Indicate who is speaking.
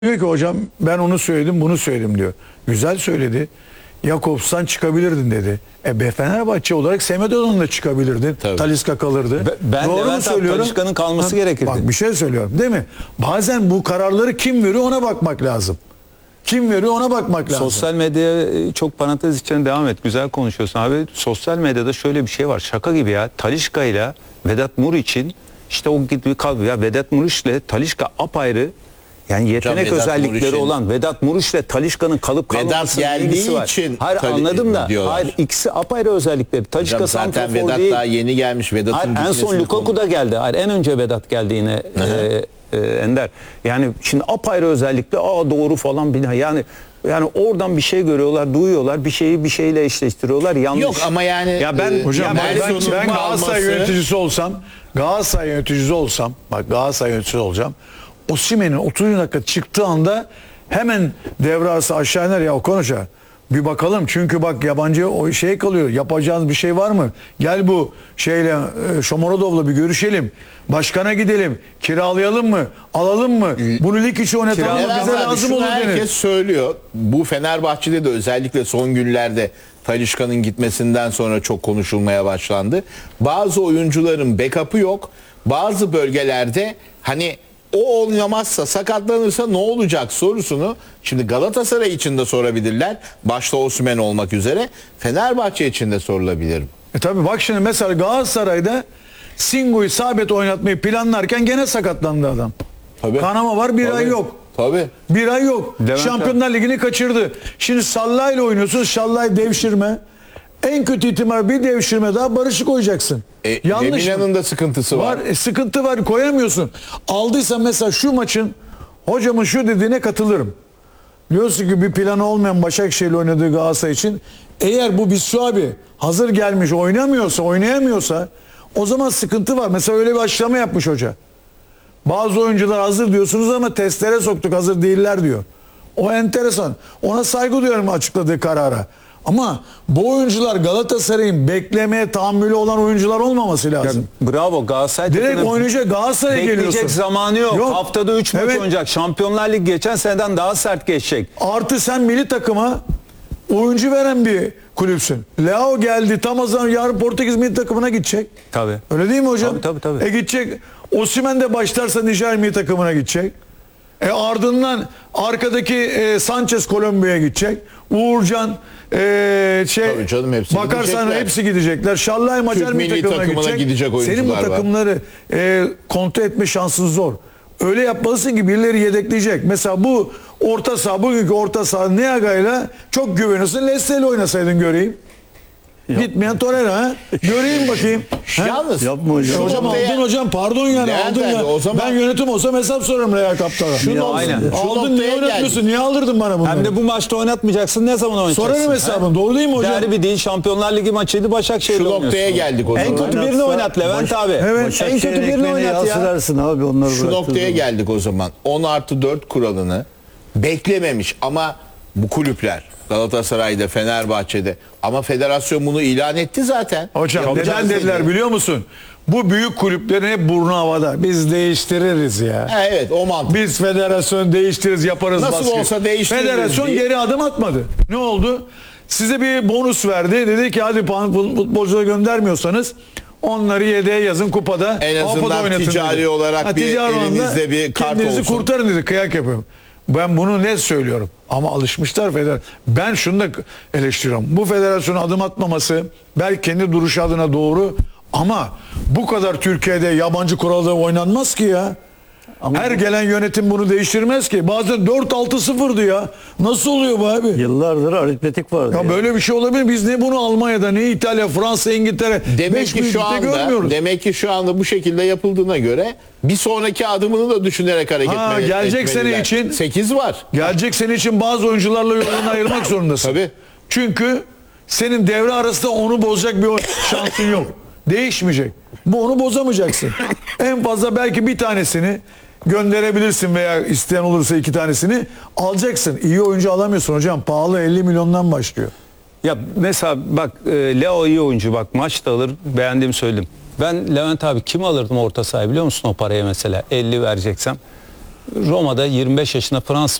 Speaker 1: Diyor ki hocam ben onu söyledim bunu söyledim diyor. Güzel söyledi. Jakobs'tan çıkabilirdin dedi. Fenerbahçe olarak Semedo'dan da çıkabilirdin.
Speaker 2: Tabii.
Speaker 1: Talisca kalırdı.
Speaker 3: Ben
Speaker 1: Doğru mu
Speaker 3: Levent abi
Speaker 1: söylüyorum?
Speaker 3: Talisca'nın kalması gerekirdi.
Speaker 1: Bak bir şey söylüyorum değil mi? Bazen bu kararları kim veriyor ona bakmak lazım. Kim veriyor ona bakmak lazım.
Speaker 3: Sosyal medyaya çok parantez içine devam et. Güzel konuşuyorsun abi. Sosyal medyada şöyle bir şey var. Şaka gibi ya. Talisca ile Vedat Muriç'in işte o gibi kaldı ya. Vedat Muriç ile Talisca apayrı. Yani yetenek
Speaker 2: Vedat
Speaker 3: özellikleri
Speaker 2: Muriç'in-
Speaker 3: olan Vedat Muriç ile Talisca'nın kalıp
Speaker 2: Vedat
Speaker 3: kalmamasının
Speaker 2: geldiği
Speaker 3: ilgisi var.
Speaker 2: için
Speaker 3: Hayır anladım da.
Speaker 2: diyorlar.
Speaker 3: Hayır ikisi apayrı özellikleri. Talisca
Speaker 2: Hocam zaten
Speaker 3: santrafor
Speaker 2: Vedat
Speaker 3: değil.
Speaker 2: daha yeni gelmiş. Vedat'ın
Speaker 3: Hayır, en son
Speaker 2: gitmesini
Speaker 3: Lukaku da geldi. Hayır, en önce Vedat geldi yine Ender. Yani şimdi apayrı özellikle doğru falan bir yani oradan bir şey görüyorlar, duyuyorlar, bir şeyi bir şeyle eşleştiriyorlar. Yanlış.
Speaker 2: Yok ama yani
Speaker 3: ya ben
Speaker 1: Hocam
Speaker 3: ya
Speaker 1: ben
Speaker 2: Mersin'in
Speaker 1: Galatasaray
Speaker 2: alması-
Speaker 1: yöneticisi olsam, bak Galatasaray yöneticisi olacağım. Osimhen'in 30 dakika çıktığı anda hemen devre arası aşağı iner ya Okan Hoca. Bir bakalım çünkü bak yabancı o şey kalıyor. Yapacağınız bir şey var mı? Gel bu şeyle Shomurodov'la bir görüşelim. Başkana gidelim. Kiralayalım mı? Alalım mı? Bunu lig içi oynatalım mı?
Speaker 2: Fenerbahçe
Speaker 1: Bize lazım
Speaker 2: şunu
Speaker 1: olur
Speaker 2: herkes
Speaker 1: denir.
Speaker 2: söylüyor. Bu Fenerbahçe'de de özellikle son günlerde Talisca'nın gitmesinden sonra çok konuşulmaya başlandı. Bazı oyuncuların backup'ı yok. Bazı bölgelerde hani o oynamazsa, sakatlanırsa ne olacak sorusunu şimdi Galatasaray için de sorabilirler. Başta Osimhen olmak üzere. Fenerbahçe için de sorulabilir.
Speaker 1: Tabii bak şimdi mesela Galatasaray'da Singo'yu sabit oynatmayı planlarken gene sakatlandı adam.
Speaker 2: Tabii.
Speaker 1: Kanama var bir ay yok.
Speaker 2: Tabii.
Speaker 1: Bir ay yok.
Speaker 3: Levent
Speaker 1: Şampiyonlar Ligi'ni kaçırdı. Şimdi Sallah ile oynuyorsun. Sallah devşirme. En kötü ihtimal bir devşirme daha Barış'ı koyacaksın. Yanlış mı?
Speaker 2: Lemina'nın da sıkıntısı var.
Speaker 1: Sıkıntı var koyamıyorsun. Aldıysan mesela şu maçın hocamın şu dediğine katılırım. Diyorsun ki bir planı olmayan Başakşehir'le oynadığı Galatasaray için eğer bu Bissu abi hazır gelmiş oynayamıyorsa o zaman sıkıntı var. Mesela öyle bir açıklama yapmış hoca. Bazı oyuncular hazır diyorsunuz ama testlere soktuk hazır değiller diyor. O enteresan. Ona saygı duyuyorum açıkladığı karara. Ama bu oyuncular Galatasaray'ın beklemeye tahammülü olan oyuncular olmaması lazım.
Speaker 3: Bravo Galatasaray.
Speaker 1: Direkt
Speaker 3: takımı
Speaker 1: oynayacak Galatasaray'a geliyorsun.
Speaker 3: bekleyecek zamanı yok. Haftada 3 maç
Speaker 1: Evet.
Speaker 3: oynayacak. Şampiyonlar Ligi geçen seneden daha sert geçecek.
Speaker 1: Artı sen milli takıma oyuncu veren bir kulüpsün. Leao geldi tam o zaman yarın Portekiz milli takımına gidecek.
Speaker 3: Tabii.
Speaker 1: Öyle değil mi hocam?
Speaker 3: Tabii.
Speaker 1: Gidecek. Osimhen de başlarsa Nijer milli takımına gidecek. Ardından arkadaki Sanchez Kolombiya'ya gidecek. Uğurcan
Speaker 2: Tabii canım, hepsi
Speaker 1: bakarsan
Speaker 2: gidecekler.
Speaker 1: hepsi gidecekler. Şallay Macar milli
Speaker 2: milli
Speaker 1: takımına
Speaker 2: takımına gidecek oyuncular
Speaker 1: Senin bu
Speaker 2: var.
Speaker 1: takımları kontrol etme şansın zor. Öyle yapmalısın ki birileri yedekleyecek. Mesela bu orta saha, bugünkü orta saha Niaga'yla çok güveniyorsun. Leslie'yle oynasaydın göreyim. Gitmeyen Torreira ha. Göreyim bakayım. Ha?
Speaker 2: Yalnız
Speaker 4: Yapma hocam.
Speaker 2: şu
Speaker 1: Hocam
Speaker 2: noktaya-
Speaker 1: aldın hocam pardon yani
Speaker 2: Levent
Speaker 1: aldın
Speaker 2: abi,
Speaker 1: ya.
Speaker 2: o zaman-
Speaker 1: Ben yönetim olsam hesap sorarım Real Kaptan'a.
Speaker 3: Aynen.
Speaker 2: Şu
Speaker 1: Aldın niye
Speaker 2: noktaya
Speaker 1: oynatmıyorsun? Niye aldırdın bana bunu?
Speaker 3: Hem de bu maçta oynatmayacaksın. Ne zaman oynatacaksın?
Speaker 1: Sorarım hesabını. Doğru değil mi hocam?
Speaker 3: Derbi değil, Şampiyonlar Ligi maçıydı, Başakşehir'le
Speaker 2: Şu
Speaker 3: oynuyorsun.
Speaker 2: noktaya geldik o
Speaker 3: En
Speaker 2: zaman.
Speaker 3: kötü birini oynat Levent abi.
Speaker 1: Evet.
Speaker 3: En kötü birini oynat ya.
Speaker 4: Yansırarsın abi onları
Speaker 2: Şu
Speaker 4: bıraktığın
Speaker 2: noktaya
Speaker 4: zaman.
Speaker 2: geldik o zaman. 10+4 kuralını beklememiş ama bu kulüpler Galatasaray'da, Fenerbahçe'de ama federasyon bunu ilan etti zaten.
Speaker 1: Hocam
Speaker 2: Yapacağız
Speaker 1: neden dediler
Speaker 2: dedi.
Speaker 1: biliyor musun? Bu büyük kulüplerin hep burnu havada. Biz değiştiririz ya.
Speaker 2: Ha, evet o mantık.
Speaker 1: Biz federasyon değiştiririz yaparız
Speaker 2: Nasıl
Speaker 1: baskı.
Speaker 2: olsa değiştiririz
Speaker 1: Federasyon
Speaker 2: diye.
Speaker 1: geri adım atmadı. Ne oldu? Size bir bonus verdi. Dedi ki hadi futbolcuları göndermiyorsanız onları yedeğe yazın kupada.
Speaker 2: En azından
Speaker 1: Avrupa'da oynatın
Speaker 2: ticari
Speaker 1: dedi.
Speaker 2: olarak bir
Speaker 1: ticari
Speaker 2: elinizde
Speaker 1: anlamda
Speaker 2: bir kart
Speaker 1: kendinizi
Speaker 2: olsun.
Speaker 1: kurtarın dedi. Kıyak yapıyorum. Ben bunu net söylüyorum. Ama alışmışlar federasyon. Ben şunu da eleştiriyorum. Bu federasyona adım atmaması belki kendi duruşu adına doğru ama bu kadar Türkiye'de yabancı kuralda oynanmaz ki ya. Her gelen yönetim bunu değiştirmez ki. Bazen 4-6-0'dı ya. Nasıl oluyor bu abi?
Speaker 4: Yıllardır aritmetik vardı.
Speaker 1: Ya böyle bir şey olabilir. Biz ne bunu Almanya'da ne İtalya, Fransa, İngiltere
Speaker 2: Demek
Speaker 1: beş
Speaker 2: ki
Speaker 1: büyük
Speaker 2: şu
Speaker 1: ligde
Speaker 2: anda
Speaker 1: görmüyoruz.
Speaker 2: bu şekilde yapıldığına göre bir sonraki adımını da düşünerek hareket
Speaker 1: gelecek sene için
Speaker 2: 8 var.
Speaker 1: Gelecek sene için bazı oyuncularla yolunu ayırmak zorundasın.
Speaker 2: Tabii.
Speaker 1: Çünkü senin devre arasında onu bozacak bir şansın yok. Değişmeyecek. Bu onu bozamayacaksın. En fazla belki bir tanesini gönderebilirsin veya isteyen olursa 2 tanesini alacaksın. İyi oyuncu alamıyorsun hocam. Pahalı 50 milyondan başlıyor.
Speaker 3: Ya mesela bak Leo iyi oyuncu, bak maç da alır, beğendiğimi söyledim. Ben Levent abi kim alırdım orta sahayı biliyor musun o paraya mesela 50 vereceksem?
Speaker 5: Roma'da 25 yaşında Fransız